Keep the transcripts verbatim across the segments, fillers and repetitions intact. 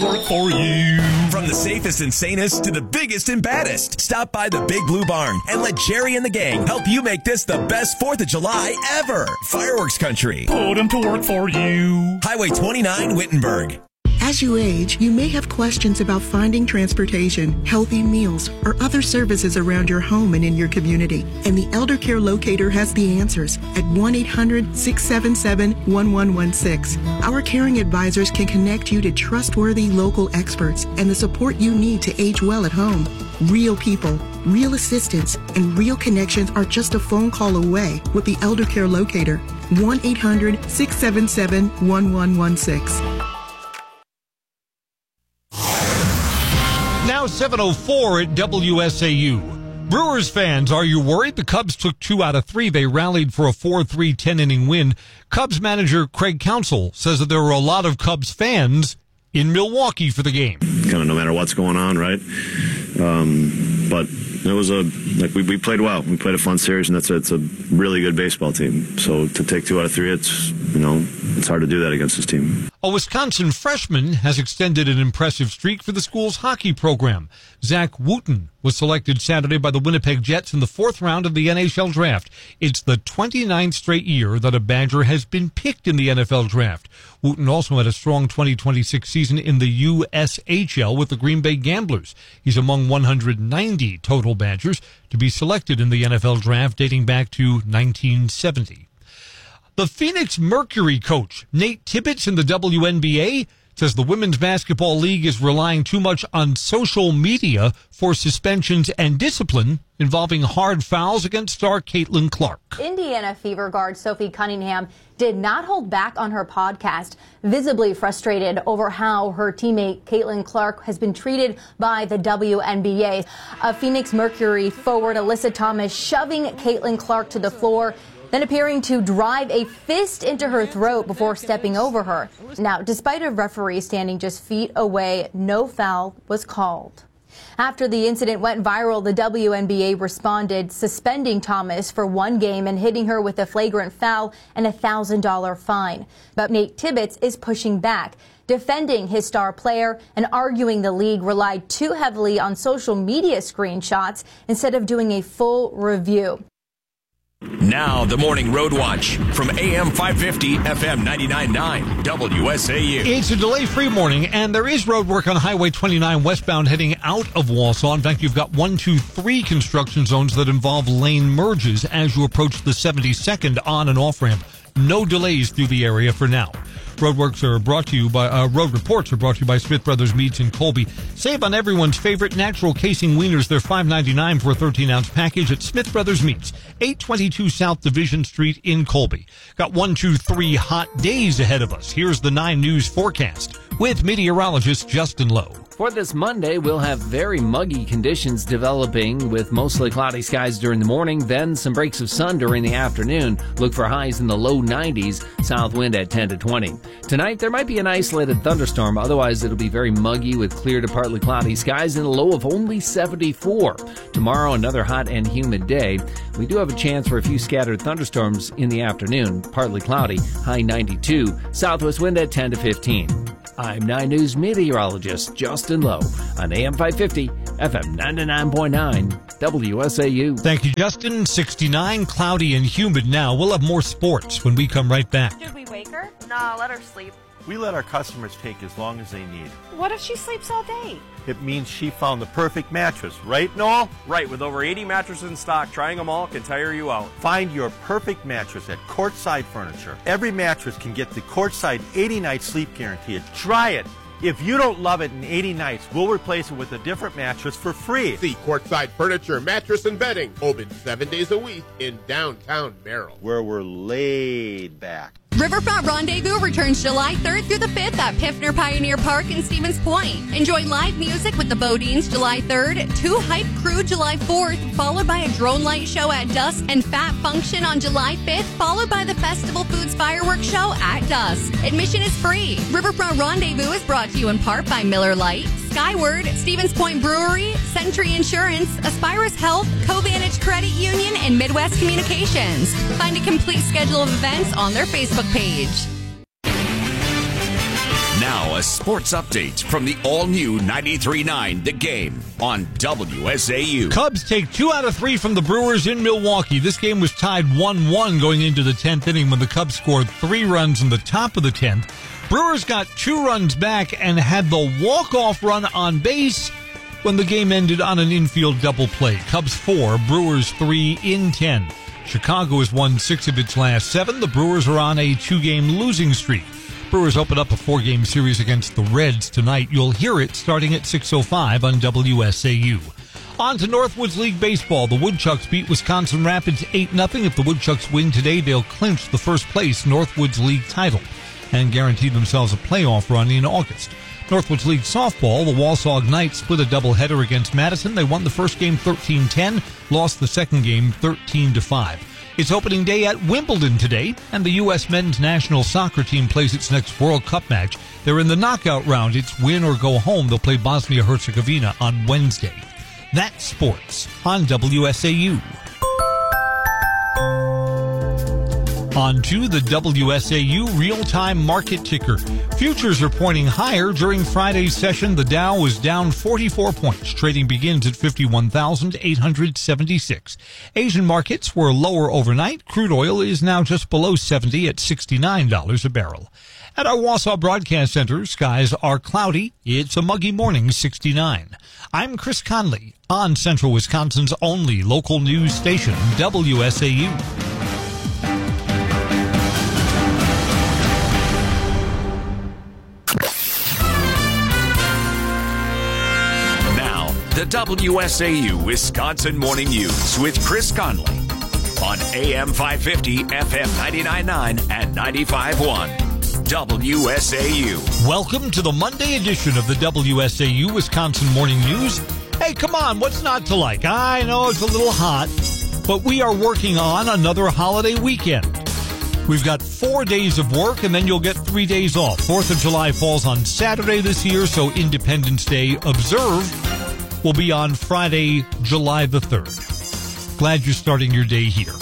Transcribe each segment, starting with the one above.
work for you. From the safest and sanest to the biggest and baddest, stop by the Big Blue Barn and let Jerry and the gang help you make this the best fourth of July ever. Fireworks Country. Put them to work for you. Highway twenty-nine, Wittenberg. As you age, you may have questions about finding transportation, healthy meals, or other services around your home and in your community. And the Elder Care Locator has the answers at one eight hundred, six seven seven, one one one six. Our caring advisors can connect you to trustworthy local experts and the support you need to age well at home. Real people, real assistance, and real connections are just a phone call away with the Elder Care Locator. one eight hundred, six seven seven, one one one six. Now seven oh four at W S A U. Brewers fans, are you worried? The Cubs took two out of three. They rallied for a four three ten-inning win. Cubs manager Craig Counsell says that there were a lot of Cubs fans in Milwaukee for the game. Kind of no matter what's going on, right? Um, but it was a like we, we played well. We played a fun series, and that's a, it's a really good baseball team. So to take two out of three, it's you know it's hard to do that against this team. A Wisconsin freshman has extended an impressive streak for the school's hockey program. Zach Wooten was selected Saturday by the Winnipeg Jets in the fourth round of the N H L draft. It's the twenty-ninth straight year that a Badger has been picked in the N F L draft. Wooten also had a strong twenty twenty-six season in the U S H L with the Green Bay Gamblers. He's among one hundred ninety total Badgers to be selected in the N F L draft dating back to nineteen seventy. The Phoenix Mercury coach, Nate Tibbetts in the W N B A, says the Women's Basketball League is relying too much on social media for suspensions and discipline involving hard fouls against star Caitlin Clark. Indiana Fever guard Sophie Cunningham did not hold back on her podcast, visibly frustrated over how her teammate Caitlin Clark has been treated by the W N B A. A Phoenix Mercury forward Alyssa Thomas shoving Caitlin Clark to the floor, then appearing to drive a fist into her throat before stepping over her. Now, despite a referee standing just feet away, no foul was called. After the incident went viral, the W N B A responded, suspending Thomas for one game and hitting her with a flagrant foul and a one thousand dollars fine. But Nate Tibbetts is pushing back, defending his star player and arguing the league relied too heavily on social media screenshots instead of doing a full review. Now, the Morning Road Watch from A M five fifty, F M ninety-nine point nine, W S A U. It's a delay-free morning, and there is road work on Highway twenty-nine westbound heading out of Wausau. In fact, you've got one, two, three construction zones that involve lane merges as you approach the seventy-second on- and off-ramp. No delays through the area for now. Roadworks are brought to you by, uh, road reports are brought to you by Smith Brothers Meats in Colby. Save on everyone's favorite natural casing wieners. They're five ninety-nine for a thirteen ounce package at Smith Brothers Meats, eight twenty-two South Division Street in Colby. Got one, two, three hot days ahead of us. Here's the nine News forecast with meteorologist Justin Lowe. For this Monday, we'll have very muggy conditions developing with mostly cloudy skies during the morning, then some breaks of sun during the afternoon. Look for highs in the low nineties, south wind at ten to twenty. Tonight, there might be an isolated thunderstorm. Otherwise, it'll be very muggy with clear to partly cloudy skies and a low of only seventy-four. Tomorrow, another hot and humid day. We do have a chance for a few scattered thunderstorms in the afternoon, partly cloudy, high ninety-two, southwest wind at ten to fifteen. I'm nine News meteorologist Justin Lowe on A M five fifty, F M ninety-nine point nine, W S A U. Thank you, Justin. sixty-nine, cloudy and humid now. We'll have more sports when we come right back. Should we wake her? Nah, let her sleep. We let our customers take as long as they need. What if she sleeps all day? It means she found the perfect mattress, right, Noel? Right, with over eighty mattresses in stock, trying them all can tire you out. Find your perfect mattress at Courtside Furniture. Every mattress can get the Courtside eighty night sleep guarantee. Try it. If you don't love it in eighty nights, we'll replace it with a different mattress for free. See Courtside Furniture, Mattress and Bedding, open seven days a week in downtown Merrill, where we're laid back. Riverfront Rendezvous returns July third through the fifth at Piffner Pioneer Park in Stevens Point. Enjoy live music with the Bodines July third, Two Hype Crew July fourth, followed by a drone light show at dusk, and Fat Function on July fifth, followed by the Festival Foods Fireworks Show at dusk. Admission is free. Riverfront Rendezvous is brought to you in part by Miller Lite, Skyward, Stevens Point Brewery, Century Insurance, Aspirus Health, Covantage Credit Union, and Midwest Communications. Find a complete schedule of events on their Facebook page. Now, Now, a sports update from the all-new ninety-three point nine The Game on W S A U. Cubs take two out of three from the Brewers in Milwaukee. This game was tied one one going into the tenth inning when the Cubs scored three runs in the top of the tenth. Brewers got two runs back and had the walk-off run on base when the game ended on an infield double play. Cubs four, Brewers three in ten. Chicago has won six of its last seven. The Brewers are on a two-game losing streak. Brewers open up a four-game series against the Reds tonight. You'll hear it starting at six oh five on W S A U. On to Northwoods League Baseball. The Woodchucks beat Wisconsin Rapids eight nothing. If the Woodchucks win today, they'll clinch the first-place Northwoods League title and guarantee themselves a playoff run in August. Northwoods League Softball, the Wausau Knights split a doubleheader against Madison. They won the first game thirteen ten, lost the second game thirteen to five. It's opening day at Wimbledon today, and the U S men's national soccer team plays its next World Cup match. They're in the knockout round. It's win or go home. They'll play Bosnia-Herzegovina on Wednesday. That's sports on W S A U. On to the W S A U real-time market ticker. Futures are pointing higher during Friday's session. The Dow was down forty-four points. Trading begins at fifty-one thousand eight hundred seventy-six. Asian markets were lower overnight. Crude oil is now just below seventy at sixty-nine dollars a barrel. At our Wausau Broadcast Center, skies are cloudy. It's a muggy morning, sixty-nine. I'm Chris Conley on Central Wisconsin's only local news station, W S A U. The W S A U Wisconsin Morning News with Chris Conley on A M five fifty, F M ninety-nine point nine, and ninety-five point one. W S A U. Welcome to the Monday edition of the W S A U Wisconsin Morning News. Hey, come on, what's not to like? I know it's a little hot, but we are working on another holiday weekend. We've got four days of work, and then you'll get three days off. Fourth of July falls on Saturday this year, so Independence Day observed will be on Friday, July the third. Glad you're starting your day here.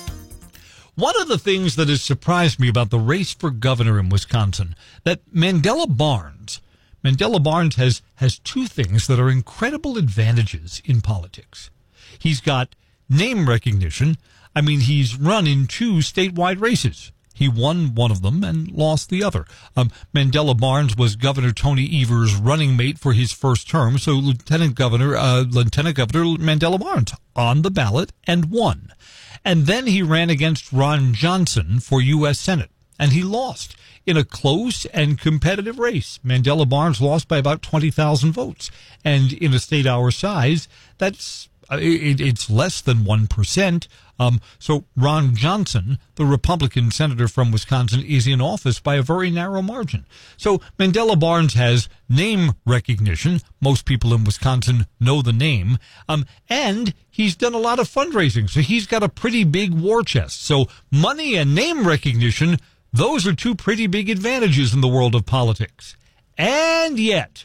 One of the things that has surprised me about the race for governor in Wisconsin, that Mandela Barnes, Mandela Barnes has, has two things that are incredible advantages in politics. He's got name recognition. I mean, he's run in two statewide races. He won one of them and lost the other. Um, Mandela Barnes was Governor Tony Evers' running mate for his first term, so Lieutenant Governor, uh, Lieutenant Governor Mandela Barnes on the ballot and won. And then he ran against Ron Johnson for U S Senate, and he lost in a close and competitive race. Mandela Barnes lost by about twenty thousand votes, and in a state our size, that's uh, it, it's less than one percent. Um, so Ron Johnson, the Republican senator from Wisconsin, is in office by a very narrow margin. So Mandela Barnes has name recognition. Most people in Wisconsin know the name. Um, and he's done a lot of fundraising. So he's got a pretty big war chest. So money and name recognition, those are two pretty big advantages in the world of politics. And yet,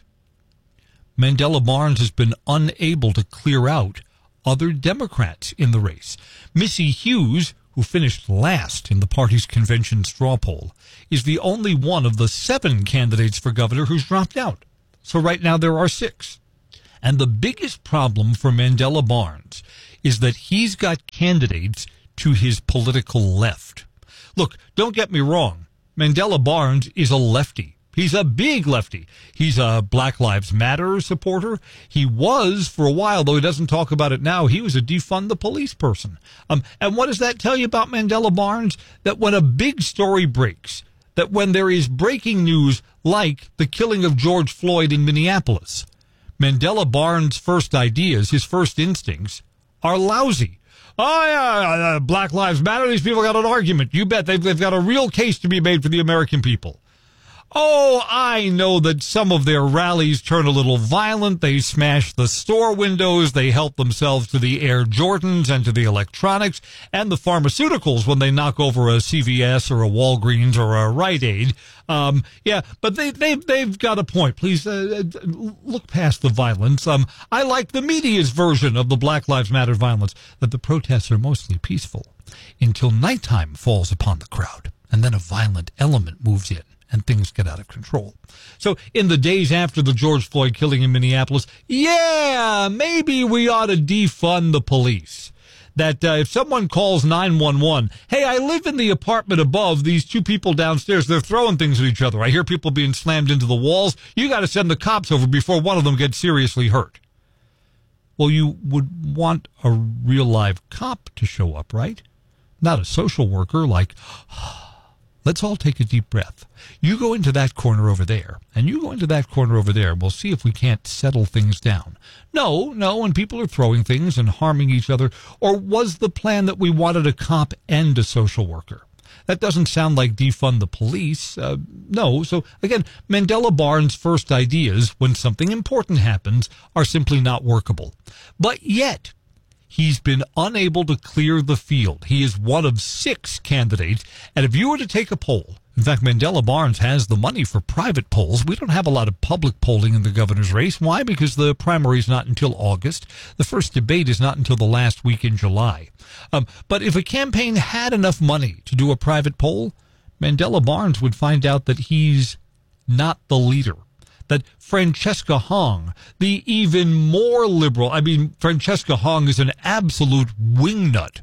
Mandela Barnes has been unable to clear out other Democrats in the race. Missy Hughes, who finished last in the party's convention straw poll, is the only one of the seven candidates for governor who's dropped out. So right now there are six. And the biggest problem for Mandela Barnes is that he's got candidates to his political left. Look, don't get me wrong. Mandela Barnes is a lefty. He's a big lefty. He's a Black Lives Matter supporter. He was for a while, though he doesn't talk about it now. He was a defund the police person. Um, and what does that tell you about Mandela Barnes? That when a big story breaks, that when there is breaking news like the killing of George Floyd in Minneapolis, Mandela Barnes' first ideas, his first instincts, are lousy. Oh, yeah, uh, Black Lives Matter. These people got an argument. You bet. They've, they've got a real case to be made for the American people. Oh, I know that some of their rallies turn a little violent. They smash the store windows. They help themselves to the Air Jordans and to the electronics and the pharmaceuticals when they knock over a C V S or a Walgreens or a Rite Aid. Um, yeah, but they, they, they've got a point. Please uh, look past the violence. Um, I like the media's version of the Black Lives Matter violence, that the protests are mostly peaceful until nighttime falls upon the crowd, and then a violent element moves in and things get out of control. So in the days after the George Floyd killing in Minneapolis, yeah, maybe we ought to defund the police. That uh, if someone calls nine one one, hey, I live in the apartment above, these two people downstairs, they're throwing things at each other. I hear people being slammed into the walls. You got to send the cops over before one of them gets seriously hurt. Well, you would want a real live cop to show up, right? Not a social worker like, let's all take a deep breath. You go into that corner over there, and you go into that corner over there. We'll see if we can't settle things down. No, no, when people are throwing things and harming each other. Or was the plan that we wanted a cop and a social worker? That doesn't sound like defund the police. Uh, no. So, again, Mandela Barnes' first ideas, when something important happens, are simply not workable. But yet, he's been unable to clear the field. He is one of six candidates. And if you were to take a poll, in fact, Mandela Barnes has the money for private polls. We don't have a lot of public polling in the governor's race. Why? Because the primary is not until August. The first debate is not until the last week in July. Um, but if a campaign had enough money to do a private poll, Mandela Barnes would find out that he's not the leader. That Francesca Hong, the even more liberal, I mean, Francesca Hong is an absolute wingnut.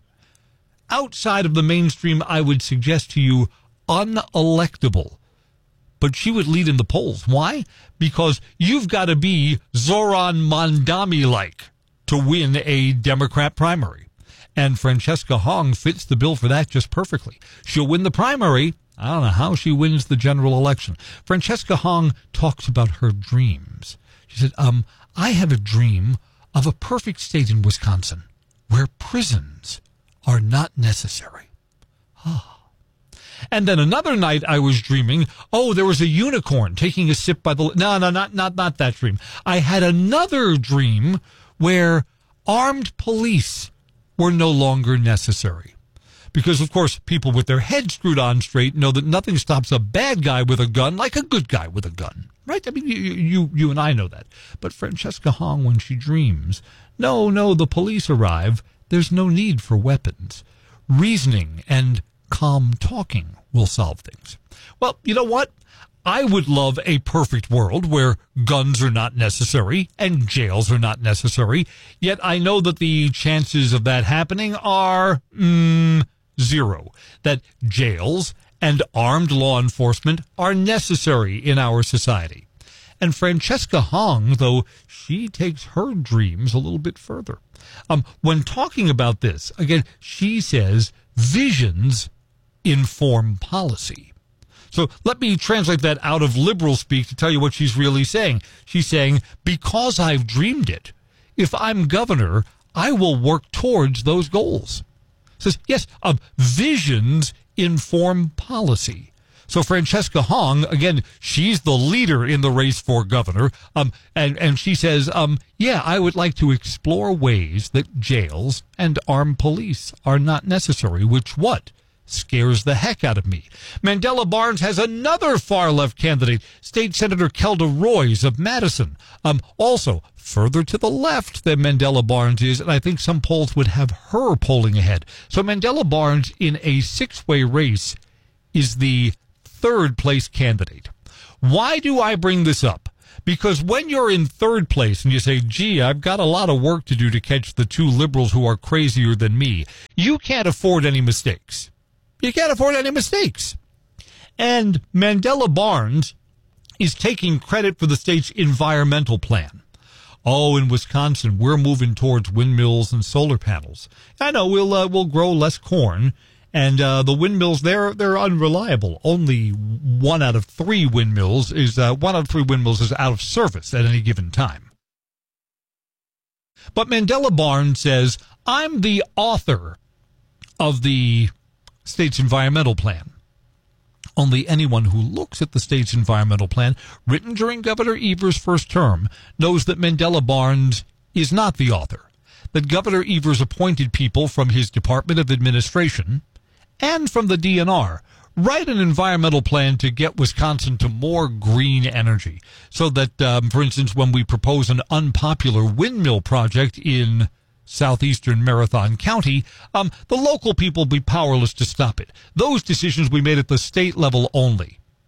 Outside of the mainstream, I would suggest to you, unelectable. But she would lead in the polls. Why? Because you've got to be Zoran Mandami-like to win a Democrat primary. And Francesca Hong fits the bill for that just perfectly. She'll win the primary. I don't know how she wins the general election. Francesca Hong talks about her dreams. She said, um, I have a dream of a perfect state in Wisconsin where prisons are not necessary. Ah. And then another night I was dreaming, oh, there was a unicorn taking a sip by the... No, no, not, not, not that dream. I had another dream where armed police were no longer necessary. Because, of course, people with their heads screwed on straight know that nothing stops a bad guy with a gun like a good guy with a gun. Right? I mean, you, you, you and I know that. But Francesca Hong, when she dreams, no, no, the police arrive. There's no need for weapons. Reasoning and calm talking will solve things. Well, you know what? I would love a perfect world where guns are not necessary and jails are not necessary. Yet I know that the chances of that happening are mm, zero. That jails and armed law enforcement are necessary in our society. And Francesca Hong, though, she takes her dreams a little bit further. Um, when talking about this, again, she says visions inform policy. So let me translate that out of liberal speak to tell you what she's really saying. She's saying, because I've dreamed it, if I'm governor, I will work towards those goals. Says, yes, um, visions inform policy. So Francesca Hong, again, she's the leader in the race for governor, um, and, and she says, um, yeah, I would like to explore ways that jails and armed police are not necessary, which what? Scares the heck out of me. Mandela Barnes has another far-left candidate, State Senator Kelda Roys of Madison. Um, also, further to the left than Mandela Barnes is, and I think some polls would have her polling ahead. So Mandela Barnes, in a six-way race, is the third-place candidate. Why do I bring this up? Because when you're in third place and you say, gee, I've got a lot of work to do to catch the two liberals who are crazier than me, you can't afford any mistakes. You can't afford any mistakes. And Mandela Barnes is taking credit for the state's environmental plan. Oh, in Wisconsin, we're moving towards windmills and solar panels. I know we'll uh, we'll grow less corn, and uh, the windmills they're they're unreliable. Only one out of three windmills is uh, one out of three windmills is out of service at any given time. But Mandela Barnes says, I'm the author of the state's environmental plan. Only anyone who looks at the state's environmental plan, written during Governor Evers' first term, knows that Mandela Barnes is not the author, that Governor Evers appointed people from his Department of Administration and from the D N R, write an environmental plan to get Wisconsin to more green energy, so that, um, for instance, when we propose an unpopular windmill project in southeastern Marathon County, um, the local people will be powerless to stop it. Those decisions we made at the state level only.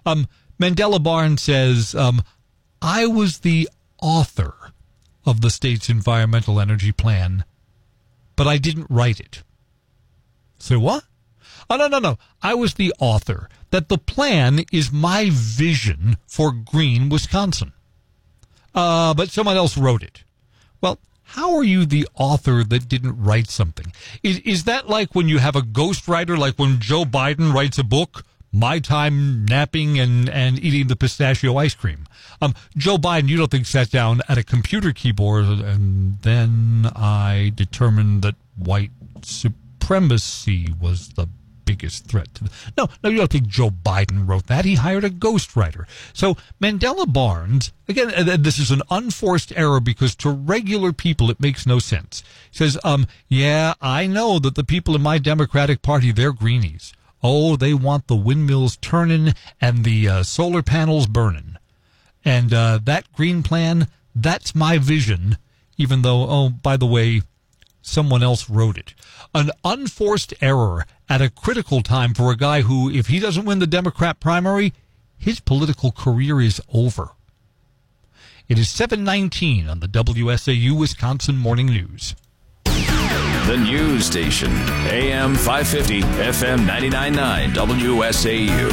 Um, Mandela Barnes says, um, I was the author of the state's environmental energy plan, but I didn't write it. Say what? Oh, no, no, no. I was the author. That the plan is my vision for green Wisconsin. Uh, but someone else wrote it. Well, how are you the author that didn't write something? Is, is that like when you have a ghostwriter, like when Joe Biden writes a book, My Time Napping and, and Eating the Pistachio Ice Cream? Um, Joe Biden, you don't think sat down at a computer keyboard and then I determined that white supremacy was the biggest threat to the... No, no, you don't think Joe Biden wrote that. He hired a ghostwriter. So Mandela Barnes, again, uh, this is an unforced error because to regular people it makes no sense. He says, um, yeah, I know that the people in my Democratic Party, they're greenies. Oh, they want the windmills turning and the uh, solar panels burning. And uh, that green plan, that's my vision, even though, oh, by the way, someone else wrote it. An unforced error at a critical time for a guy who, if he doesn't win the Democrat primary, his political career is over. It is seven nineteen on the W S A U Wisconsin Morning News. The news station, A M five fifty, F M ninety-nine point nine, W S A U.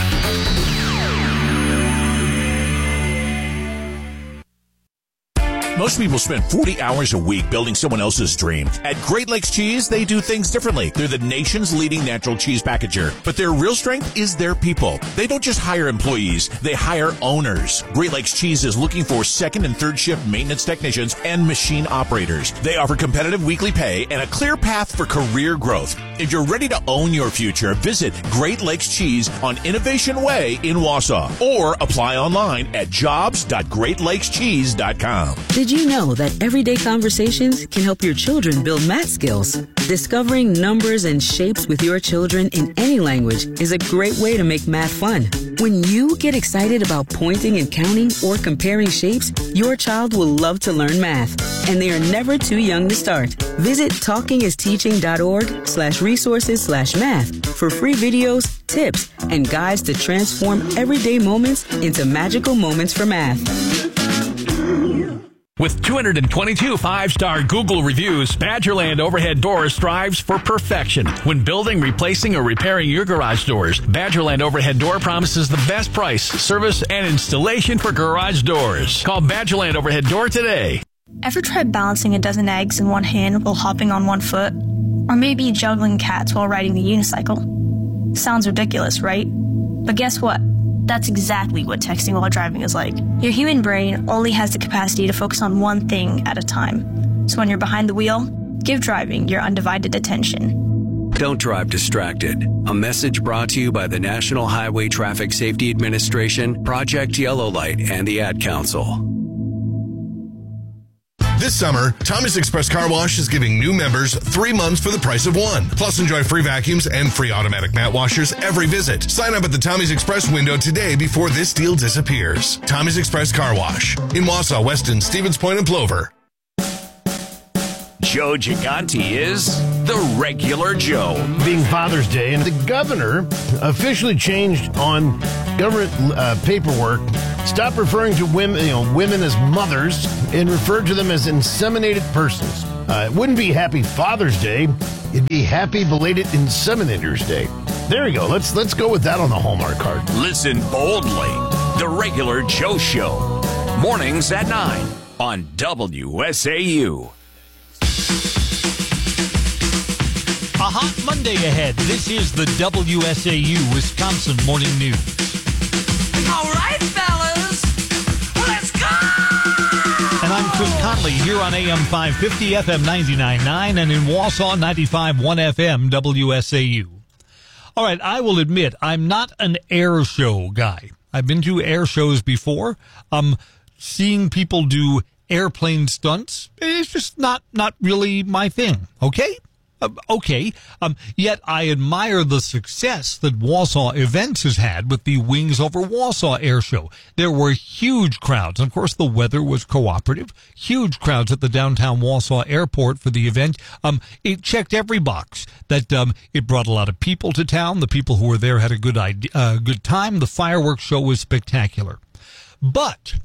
Most people spend forty hours a week building someone else's dream. At Great Lakes Cheese, they do things differently. They're the nation's leading natural cheese packager. But their real strength is their people. They don't just hire employees, they hire owners. Great Lakes Cheese is looking for second and third shift maintenance technicians and machine operators. They offer competitive weekly pay and a clear path for career growth. If you're ready to own your future, visit Great Lakes Cheese on Innovation Way in Wausau or apply online at jobs dot great lakes cheese dot com. Did you know that everyday conversations can help your children build math skills? Discovering numbers and shapes with your children in any language is a great way to make math fun. When you get excited about pointing and counting or comparing shapes, your child will love to learn math, and they are never too young to start. Visit talkingisteaching.org slash resources slash math for free videos, tips, and guides to transform everyday moments into magical moments for math. With two hundred twenty-two five-star Google reviews, Badgerland Overhead Doors strives for perfection. When building, replacing, or repairing your garage doors, Badgerland Overhead Door promises the best price, service, and installation for garage doors. Call Badgerland Overhead Door today. Ever tried balancing a dozen eggs in one hand while hopping on one foot? Or maybe juggling cats while riding the unicycle? Sounds ridiculous, right? But guess what? That's exactly what texting while driving is like. Your human brain only has the capacity to focus on one thing at a time. So when you're behind the wheel, give driving your undivided attention. Don't drive distracted. A message brought to you by the National Highway Traffic Safety Administration, Project Yellow Light, and the Ad Council. This summer, Tommy's Express Car Wash is giving new members three months for the price of one. Plus, enjoy free vacuums and free automatic mat washers every visit. Sign up at the Tommy's Express window today before this deal disappears. Tommy's Express Car Wash in Wausau, Weston, Stevens Point, and Plover. Joe Gigante is the regular Joe. Being Father's Day, and the governor officially changed on government uh, paperwork. Stop referring to women, you know, women as mothers and refer to them as inseminated persons. Uh, it wouldn't be Happy Father's Day; it'd be Happy Belated Inseminators Day. There you go. Let's let's go with that on the Hallmark card. Listen boldly. The regular Joe Show, mornings at nine on W S A U. A hot Monday ahead. This is the W S A U Wisconsin Morning News. All right, fellas, let's go! And I'm Chris Conley here on A M five fifty, F M ninety-nine point nine, and in Wausau, ninety-five point one F M, W S A U. All right, I will admit, I'm not an air show guy. I've been to air shows before. Um, seeing people do airplane stunts, it's just not, not really my thing, okay? Uh, okay, um, yet I admire the success that Wausau Events has had with the Wings Over Wausau Air Show. There were huge crowds. And of course, the weather was cooperative. Huge crowds at the downtown Wausau airport for the event. Um, it checked every box. That um, it brought a lot of people to town. The people who were there had a good idea, uh, good time. The fireworks show was spectacular. But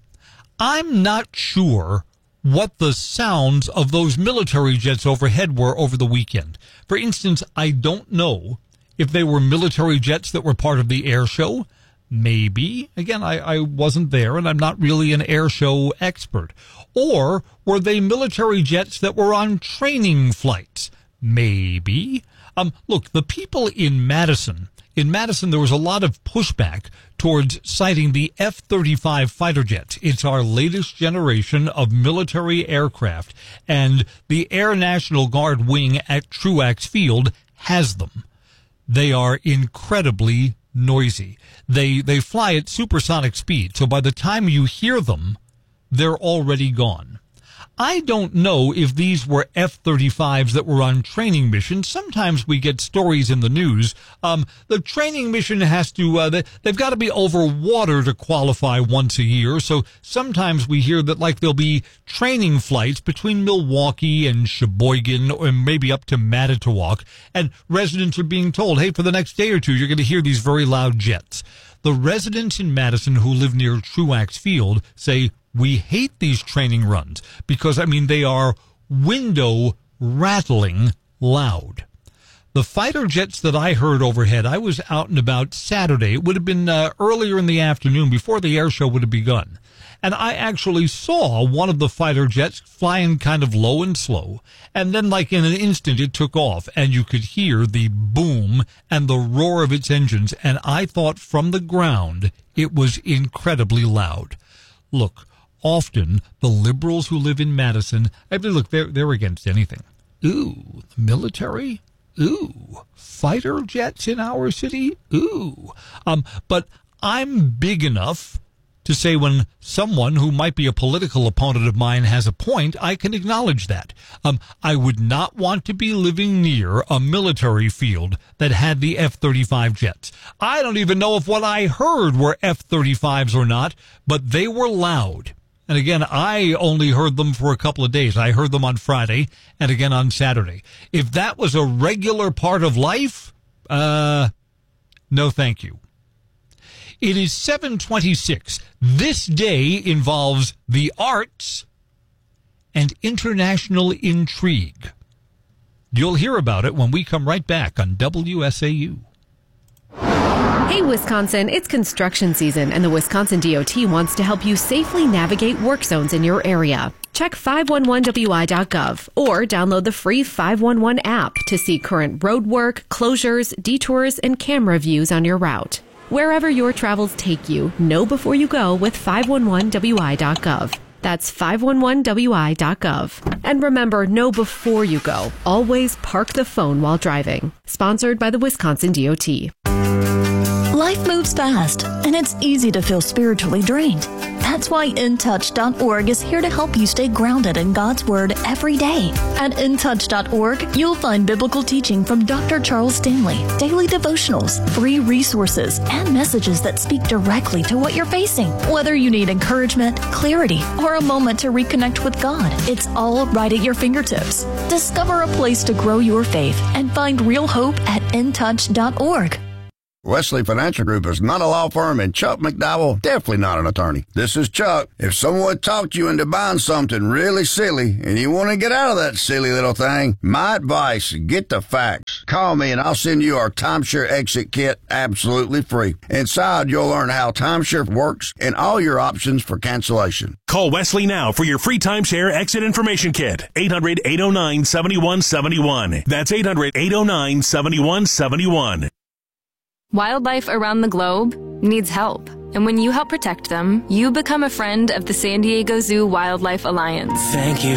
I'm not sure what the sounds of those military jets overhead were over the weekend. For instance, I don't know if they were military jets that were part of the air show. Maybe. Again, I, I wasn't there, and I'm not really an air show expert. Or were they military jets that were on training flights? Maybe. Um, look, the people in Madison, in Madison, there was a lot of pushback towards citing the F thirty-five fighter jets. It's our latest generation of military aircraft, and the Air National Guard wing at Truax Field has them. They are incredibly noisy. They they fly at supersonic speed, so by the time you hear them, they're already gone. I don't know if these were F thirty-fives that were on training missions. Sometimes we get stories in the news. Um, the training mission has to, uh, they, they've got to be over water to qualify once a year. So sometimes we hear that, like, there'll be training flights between Milwaukee and Sheboygan, or maybe up to Manitowoc, and residents are being told, hey, for the next day or two, you're going to hear these very loud jets. The residents in Madison who live near Truax Field say, we hate these training runs because, I mean, they are window rattling loud. The fighter jets that I heard overhead, I was out and about Saturday. It would have been uh, earlier in the afternoon before the air show would have begun. And I actually saw one of the fighter jets flying kind of low and slow. And then, like in an instant, it took off and you could hear the boom and the roar of its engines. And I thought from the ground it was incredibly loud. Look, often the liberals who live in Madison, I mean, look, they're, they're against anything. Ooh, military? Ooh, fighter jets in our city? Ooh. Um, but I'm big enough to say when someone who might be a political opponent of mine has a point, I can acknowledge that. Um, I would not want to be living near a military field that had the F thirty-five jets. I don't even know if what I heard were F thirty-fives or not, but they were loud. And again, I only heard them for a couple of days. I heard them on Friday and again on Saturday. If that was a regular part of life, uh, no thank you. It is seven twenty-six. This day involves the arts and international intrigue. You'll hear about it when we come right back on W S A U. Hey, Wisconsin, it's construction season, and the Wisconsin D O T wants to help you safely navigate work zones in your area. Check five one one W I dot gov or download the free five one one app to see current road work, closures, detours, and camera views on your route. Wherever your travels take you, know before you go with five one one W I dot gov. That's five one one W I dot gov. And remember, know before you go. Always park the phone while driving. Sponsored by the Wisconsin D O T. Life moves fast, and it's easy to feel spiritually drained. That's why in touch dot org is here to help you stay grounded in God's Word every day. At in touch dot org, you'll find biblical teaching from Doctor Charles Stanley, daily devotionals, free resources, and messages that speak directly to what you're facing. Whether you need encouragement, clarity, or a moment to reconnect with God, it's all right at your fingertips. Discover a place to grow your faith and find real hope at in touch dot org. Wesley Financial Group is not a law firm, and Chuck McDowell definitely not an attorney. This is Chuck. If someone talked you into buying something really silly and you want to get out of that silly little thing, my advice, get the facts. Call me and I'll send you our timeshare exit kit absolutely free. Inside, you'll learn how timeshare works and all your options for cancellation. Call Wesley now for your free timeshare exit information kit. eight hundred, eight oh nine, seven one seven one. That's eight hundred, eight oh nine, seven one seven one. Wildlife around the globe needs help. And when you help protect them, you become a friend of the San Diego Zoo Wildlife Alliance. Thank you